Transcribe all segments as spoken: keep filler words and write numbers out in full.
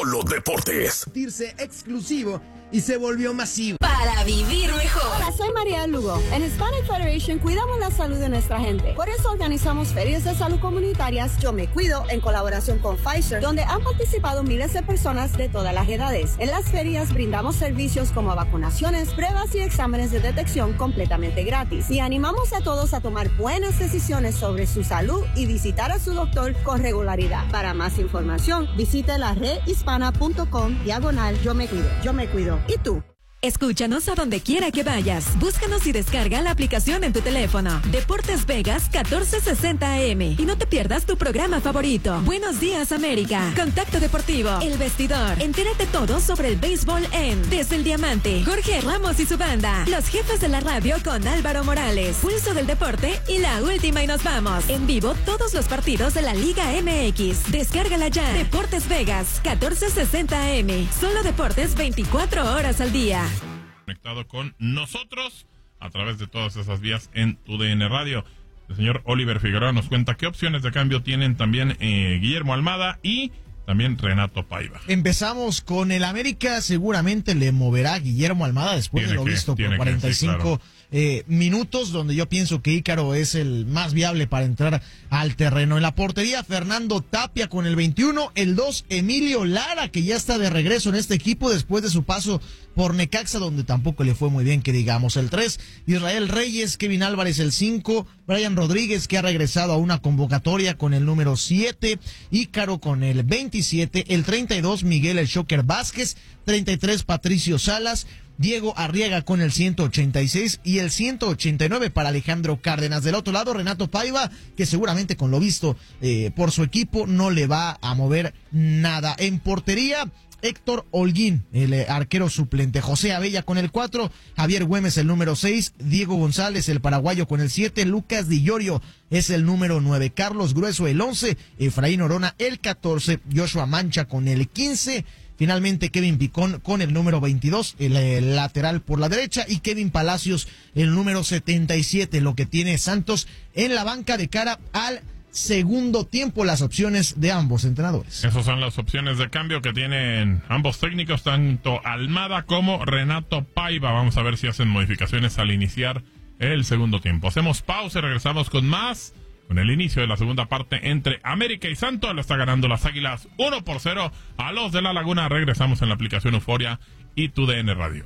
Los deportes. Irse exclusivo y se volvió masivo. Para vivir mejor. Hola, soy María Lugo. En Hispanic Federation cuidamos la salud de nuestra gente. Por eso organizamos ferias de salud comunitarias Yo Me Cuido en colaboración con Pfizer, donde han participado miles de personas de todas las edades. En las ferias brindamos servicios como vacunaciones, pruebas y exámenes de detección completamente gratis. Y animamos a todos a tomar buenas decisiones sobre su salud y visitar a su doctor con regularidad. Para más información, visite la red hispana punto com diagonal Yo Me Cuido. Yo Me Cuido. ¿Y tú? Escúchanos a donde quiera que vayas. Búscanos y descarga la aplicación en tu teléfono. Deportes Vegas catorce sesenta A M. Y no te pierdas tu programa favorito. Buenos días, América. Contacto Deportivo. El Vestidor. Entérate todo sobre el béisbol en Desde el Diamante. Jorge Ramos y su banda. Los jefes de la radio con Álvaro Morales. Pulso del Deporte y la última y nos vamos. En vivo todos los partidos de la Liga M X. Descárgala ya. Deportes Vegas catorce sesenta A M. Solo deportes veinticuatro horas al día. Conectado con nosotros a través de todas esas vías en tu D N Radio. El señor Oliver Figueroa nos cuenta qué opciones de cambio tienen también eh, Guillermo Almada y también Renato Paiva. Empezamos con el América, seguramente le moverá Guillermo Almada después tiene de lo que, visto por cuarenta y cinco que, sí, claro. eh, minutos, donde yo pienso que Ícaro es el más viable para entrar al terreno. En la portería, Fernando Tapia con el veintiuno, el dos, Emilio Lara, que ya está de regreso en este equipo después de su paso por Necaxa, donde tampoco le fue muy bien, que digamos. El tres, Israel Reyes, Kevin Álvarez el cinco, Brian Rodríguez, que ha regresado a una convocatoria con el número siete, Ícaro con el veintisiete, el treinta y dos, Miguel El Shocker Vázquez, treinta y tres, Patricio Salas, Diego Arriaga con el ciento ochenta y seis y el ciento ochenta y nueve para Alejandro Cárdenas. Del otro lado, Renato Paiva, que seguramente con lo visto eh, por su equipo no le va a mover nada. En portería, Héctor Holguín, el eh, arquero suplente. José Abella con el cuatro, Javier Güemes el número seis, Diego González el paraguayo con el siete, Lucas Di Llorio es el número nueve, Carlos Grueso el once, Efraín Orona el catorce, Joshua Mancha con el quince, finalmente Kevin Picón con el número veintidós, el, el lateral por la derecha, y Kevin Palacios el número setenta y siete, lo que tiene Santos en la banca de cara al segundo tiempo, las opciones de ambos entrenadores. Esas son las opciones de cambio que tienen ambos técnicos, tanto Almada como Renato Paiva. Vamos a ver si hacen modificaciones al iniciar el segundo tiempo. Hacemos pausa y regresamos con más, con el inicio de la segunda parte entre América y Santos. Lo está ganando las Águilas uno por cero a los de La Laguna. Regresamos en la aplicación Euforia y tu D N Radio.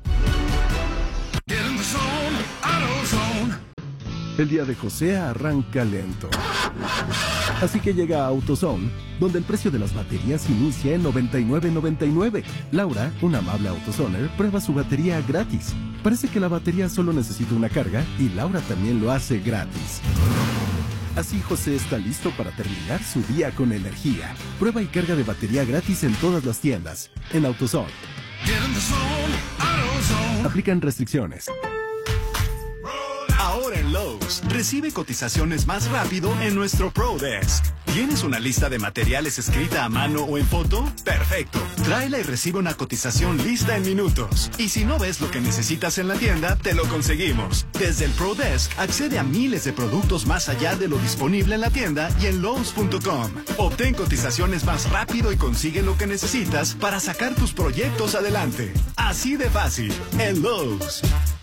El día de José arranca lento. Así que llega a AutoZone, donde el precio de las baterías inicia en noventa y nueve noventa y nueve. Laura, una amable AutoZoner, prueba su batería gratis. Parece que la batería solo necesita una carga y Laura también lo hace gratis. Así José está listo para terminar su día con energía. Prueba y carga de batería gratis en todas las tiendas. En AutoZone. Aplican restricciones. Ahora en Lowe's, recibe cotizaciones más rápido en nuestro ProDesk. ¿Tienes una lista de materiales escrita a mano o en foto? Perfecto. Tráela y recibe una cotización lista en minutos. Y si no ves lo que necesitas en la tienda, te lo conseguimos. Desde el ProDesk, accede a miles de productos más allá de lo disponible en la tienda y en Lowe's punto com. Obtén cotizaciones más rápido y consigue lo que necesitas para sacar tus proyectos adelante. Así de fácil, en Lowe's.